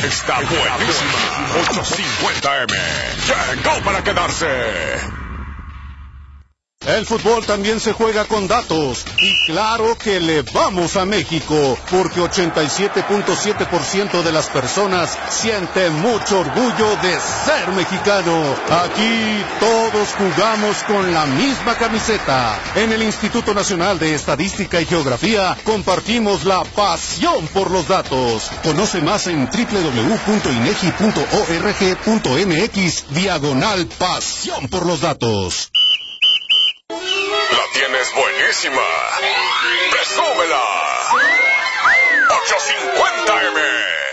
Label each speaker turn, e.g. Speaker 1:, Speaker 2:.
Speaker 1: Está buenísima. 850M. Llegó para quedarse.
Speaker 2: El fútbol también se juega con datos, y claro que le vamos a México, porque 87.7% de las personas siente mucho orgullo de ser mexicano. Aquí todos jugamos con la misma camiseta. En el Instituto Nacional de Estadística y Geografía compartimos la pasión por los datos. Conoce más en www.inegi.org.mx/pasión por los datos.
Speaker 1: La tienes buenísima. Presúmela. 850M.